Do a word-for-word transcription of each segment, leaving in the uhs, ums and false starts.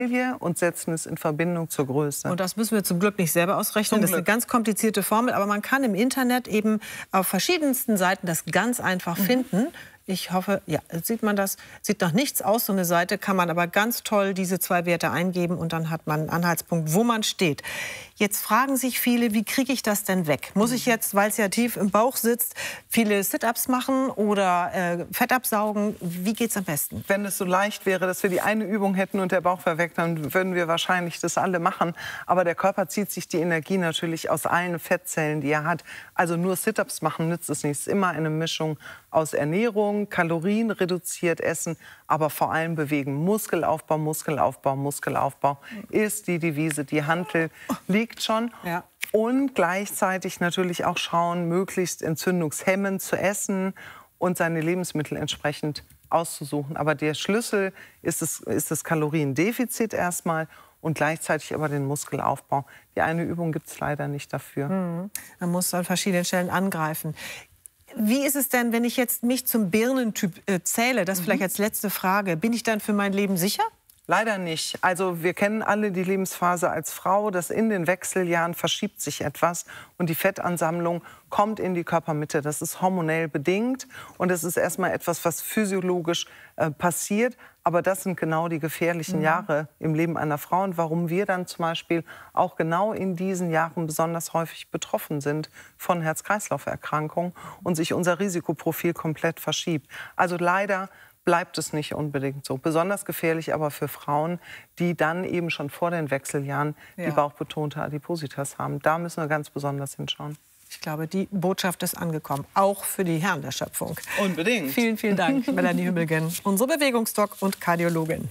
und setzen es in Verbindung zur Größe. Und das müssen wir zum Glück nicht selber ausrechnen. Das ist eine ganz komplizierte Formel, aber man kann im Internet eben auf verschiedensten Seiten das ganz einfach mhm. finden. Ich hoffe, ja, sieht man das, sieht nach nichts aus, so eine Seite, kann man aber ganz toll diese zwei Werte eingeben und dann hat man einen Anhaltspunkt, wo man steht. Jetzt fragen sich viele, wie kriege ich das denn weg? Muss ich jetzt, weil es ja tief im Bauch sitzt, viele Sit-Ups machen oder äh, Fett absaugen? Wie geht's am besten? Wenn es so leicht wäre, dass wir die eine Übung hätten und der Bauch wäre weg, dann würden wir wahrscheinlich das alle machen. Aber der Körper zieht sich die Energie natürlich aus allen Fettzellen, die er hat. Also nur Sit-Ups machen nützt es nicht. Es ist immer eine Mischung aus Ernährung, Kalorien reduziert essen, aber vor allem bewegen. Muskelaufbau, Muskelaufbau, Muskelaufbau ist die Devise. Die Hantel liegt schon. Ja. Und gleichzeitig natürlich auch schauen, möglichst entzündungshemmend zu essen und seine Lebensmittel entsprechend auszusuchen. Aber der Schlüssel ist, es, ist das Kaloriendefizit erstmal und gleichzeitig aber den Muskelaufbau. Die eine Übung gibt es leider nicht dafür. Mhm. Man muss an verschiedenen Stellen angreifen. Wie ist es denn, wenn ich jetzt mich zum Birnentyp äh, zähle? Das mhm. vielleicht als letzte Frage. Bin ich dann für mein Leben sicher? Leider nicht. Also wir kennen alle die Lebensphase als Frau, dass in den Wechseljahren verschiebt sich etwas und die Fettansammlung kommt in die Körpermitte. Das ist hormonell bedingt und das ist erstmal etwas, was physiologisch äh, passiert. Aber das sind genau die gefährlichen mhm. Jahre im Leben einer Frau und warum wir dann zum Beispiel auch genau in diesen Jahren besonders häufig betroffen sind von Herz-Kreislauf-Erkrankungen und sich unser Risikoprofil komplett verschiebt. Also leider bleibt es nicht unbedingt so. Besonders gefährlich aber für Frauen, die dann eben schon vor den Wechseljahren ja. die bauchbetonte Adipositas haben. Da müssen wir ganz besonders hinschauen. Ich glaube, die Botschaft ist angekommen, auch für die Herren der Schöpfung. Unbedingt. Vielen, vielen Dank, Melanie Hübelgen, unsere Bewegungsdoc und Kardiologin.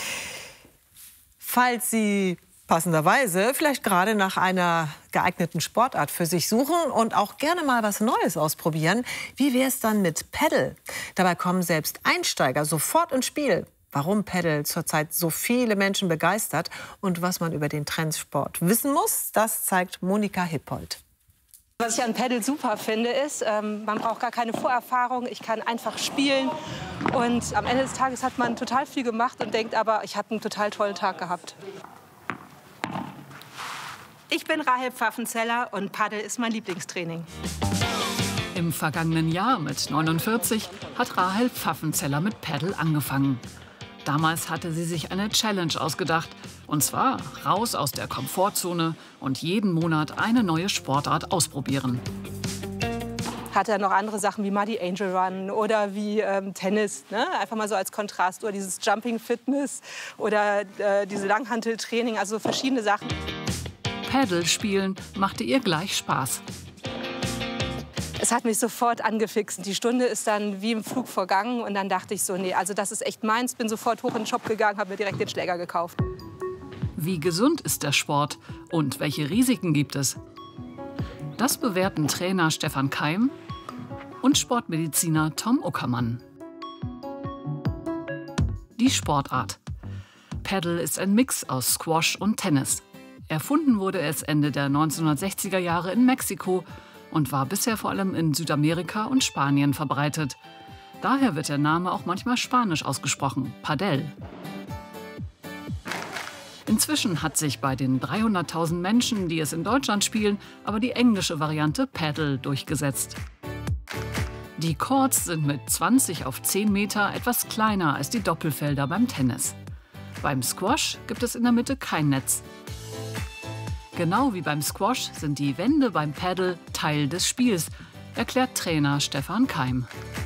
Falls Sie passenderweise vielleicht gerade nach einer geeigneten Sportart für sich suchen und auch gerne mal was Neues ausprobieren, wie wäre es dann mit Paddle? Dabei kommen selbst Einsteiger sofort ins Spiel. Warum Paddle zurzeit so viele Menschen begeistert und was man über den Trendsport wissen muss, das zeigt Monika Hippold. Was ich an Paddle super finde, ist, ähm, man braucht gar keine Vorerfahrung. Ich kann einfach spielen. Und am Ende des Tages hat man total viel gemacht und denkt aber, ich habe einen total tollen Tag gehabt. Ich bin Rahel Pfaffenzeller und Paddle ist mein Lieblingstraining. Im vergangenen Jahr mit neunundvierzig hat Rahel Pfaffenzeller mit Paddle angefangen. Damals hatte sie sich eine Challenge ausgedacht. Und zwar raus aus der Komfortzone und jeden Monat eine neue Sportart ausprobieren. Hat er noch andere Sachen wie mal die Angel Run oder wie ähm, Tennis, ne? Einfach mal so als Kontrast. Oder dieses Jumping Fitness oder äh, diese Langhanteltraining, also verschiedene Sachen. Paddle spielen machte ihr gleich Spaß. Es hat mich sofort angefixt. Die Stunde ist dann wie im Flug vergangen und dann dachte ich so, nee, also das ist echt meins. Bin sofort hoch in den Shop gegangen, habe mir direkt den Schläger gekauft. Wie gesund ist der Sport und welche Risiken gibt es? Das bewerten Trainer Stefan Keim und Sportmediziner Tom Uckermann. Die Sportart. Paddle ist ein Mix aus Squash und Tennis. Erfunden wurde es Ende der neunzehnhundertsechziger Jahre in Mexiko und war bisher vor allem in Südamerika und Spanien verbreitet. Daher wird der Name auch manchmal spanisch ausgesprochen, Padel. Inzwischen hat sich bei den dreihunderttausend Menschen, die es in Deutschland spielen, aber die englische Variante Paddle durchgesetzt. Die Courts sind mit zwanzig auf zehn Meter etwas kleiner als die Doppelfelder beim Tennis. Beim Squash gibt es in der Mitte kein Netz. Genau wie beim Squash sind die Wände beim Paddle Teil des Spiels, erklärt Trainer Stefan Keim.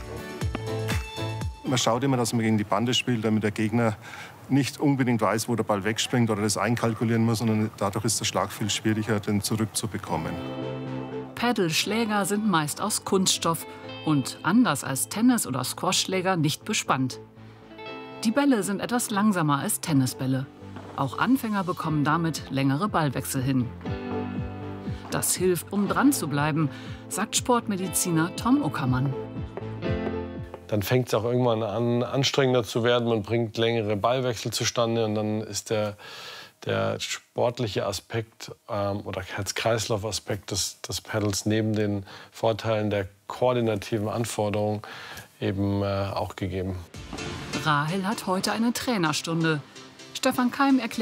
Man schaut immer, dass man gegen die Bande spielt, damit der Gegner nicht unbedingt weiß, wo der Ball wegspringt oder das einkalkulieren muss, sondern dadurch ist der Schlag viel schwieriger, den zurückzubekommen. Paddle-Schläger sind meist aus Kunststoff und anders als Tennis- oder Squash-Schläger nicht bespannt. Die Bälle sind etwas langsamer als Tennisbälle. Auch Anfänger bekommen damit längere Ballwechsel hin. Das hilft, um dran zu bleiben, sagt Sportmediziner Tom Uckermann. Dann fängt es auch irgendwann an, anstrengender zu werden. Man bringt längere Ballwechsel zustande und dann ist der, der sportliche Aspekt ähm, oder Herz-Kreislauf-Aspekt des, des Paddles neben den Vorteilen der koordinativen Anforderungen eben äh, auch gegeben. Rahel hat heute eine Trainerstunde. Stefan Keim erklärt